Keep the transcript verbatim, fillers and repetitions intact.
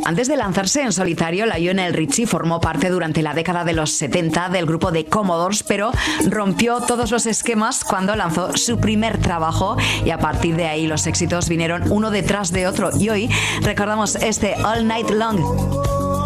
Antes de lanzarse en solitario, Lionel Richie formó parte durante la década de los setenta del grupo de Commodores, pero rompió todos los esquemas cuando lanzó su primer trabajo y a partir de ahí los éxitos vinieron uno detrás de otro y hoy recordamos este All Night Long.